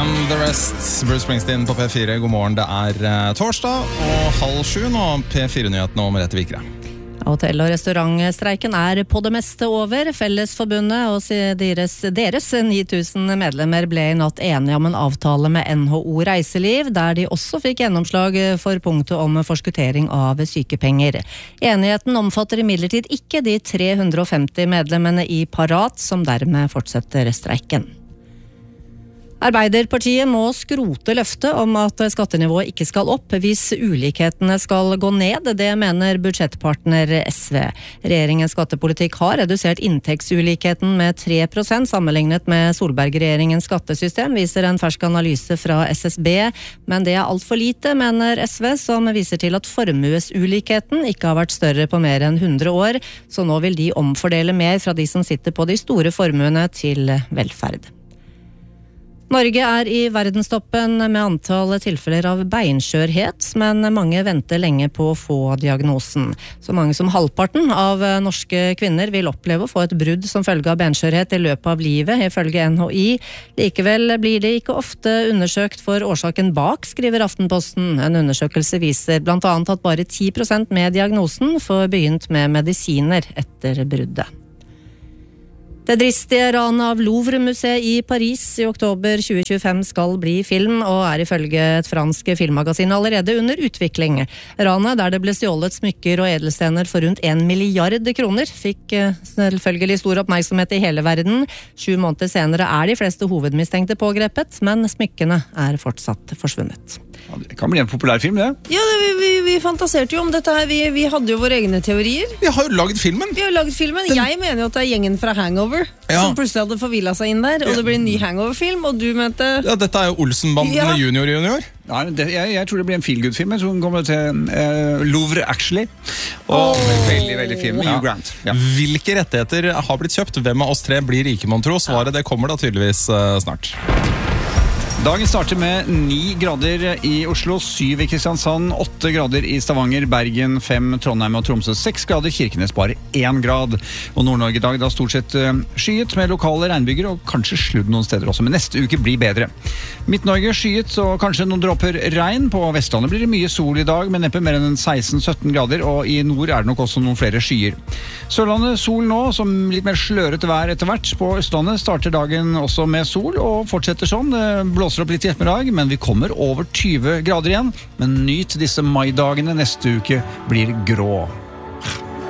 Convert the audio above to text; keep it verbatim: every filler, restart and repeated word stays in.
and the rest. Bruce Springsteen på P fire. God morgen, det er uh, torsdag og halv sju nå. P fire-nyhetene om Merete Vikre. Hotell- og restaurantstreiken er på det meste over. Fellesforbundet og deres, deres ni tusen medlemmer ble i natt enige om en avtale med N H O Reiseliv, der de også fikk gjennomslag for punktet om forskuttering av sykepenger. Enigheten omfatter imidlertid ikke de tre hundre og femti medlemmene i Parat, som dermed fortsetter streiken. Arbeiderpartiet må skrote løftet om at skattenivået ikke skal opp hvis ulikhetene skal gå ned. Det mener budsjettpartner S V. Regjeringens skattepolitikk har redusert inntektsulikheten med tre prosent sammenlignet med Solberg-regjeringens skattesystem, viser en fersk analyse fra S S B. Men det er alt for lite, mener S V, som viser til at formuesulikheten ikke har vært større på mer enn hundre år, så nå vil de omfordele mer fra de som sitter på de store formuene til velferd. Norge er i verdenstoppen med antall tilfeller av beinskjørhet, men mange venter lenge på å få diagnosen. Så mange som halvparten av norske kvinner vil oppleve å få et brudd som følge av beinskjørhet i løpet av livet, ifølge N H I. Likevel blir det ikke ofte undersøkt for årsaken bak, skriver Aftenposten. En undersøkelse viser blant annet at bare ti prosent med diagnosen får begynt med medisiner etter bruddet. Det dristige ranet av Louvre-museet i Paris i oktober tjue tjuefem skal bli film, og er ifølge et fransk filmmagasin allerede under utvikling. Ranet, der det ble stjålet smykker og edelstener for rundt en milliard kroner, fikk selvfølgelig stor oppmerksomhet i hele verden. Sju måneder senere er de fleste hovedmistenkte pågrepet, men smykkene er fortsatt forsvunnet. Ja, det kan bli en populær film, det. Ja, det, vi, vi, vi fantaserte jo om dette her. Vi, vi hadde jo våre egne teorier. Vi har jo laget filmen. Vi har laget filmen. Den... Jeg mener jo at det er gjengen fra Hangover ja. som plutselig hadde forvillet seg inn der, og det blir en ny Hangover-film, og du mente... Ja, dette er jo Olsen-bandene ja. junior junior. Nei, det, jeg, jeg tror det blir en feel-good-film som kommer til uh, Louvre, actually. Og oh. veldig, veldig film med ja. Hugh Grant. Ja. Hvilke rettigheter har blitt kjøpt? Hvem av oss tre blir rike, mon tro? Svaret det kommer da tydeligvis uh, snart. Dagen starter med ni grader i Oslo, syv i Kristiansand, åtte grader i Stavanger, Bergen, fem Trondheim og Tromsø, seks grader, Kirkenes bare én grad. Og Nord-Norge i dag da stort sett skyet med lokale regnbyger og kanskje sludd noen steder også, men neste uke blir bedre. Midt-Norge skyet og kanskje noen dråper regn. På Vestlandet blir det mye sol i dag, men neppe mer enn seksten til sytten grader, og i nord er det nok også noen flere skyer. Sørlandet sol nå, som litt mer slørete vær etter hvert. På Østlandet starter dagen også med sol og fortsetter sånn. Det blåser opp litt i ettermiddag, men vi kommer over tyve grader igjen. Men nyt disse maidagene, neste uke blir grå.